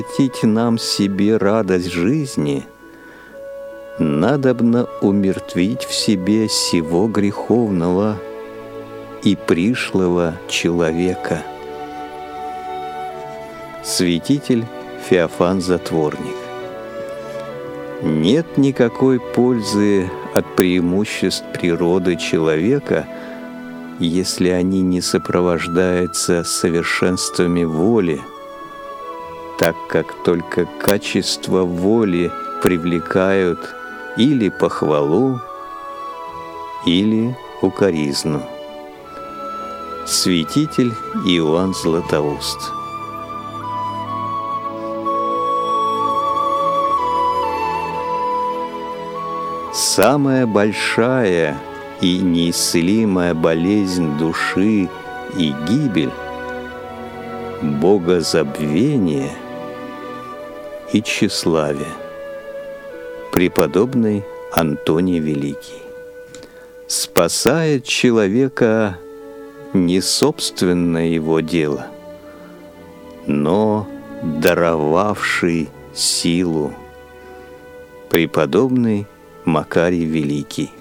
возвратить нам себе радость жизни, надобно умертвить в себе сего греховного и пришлого человека. Святитель Феофан Затворник. Нет никакой пользы от преимуществ природы человека, если они не сопровождаются совершенствами воли, так как только качества воли привлекают или похвалу, или укоризну. Святитель Иоанн Златоуст. Самая большая и неисцелимая болезнь души и гибель – богозабвение и тщеславие. Преподобный Антоний Великий. Спасает человека не собственное его дело, но даровавший силу. Преподобный Макарий Великий.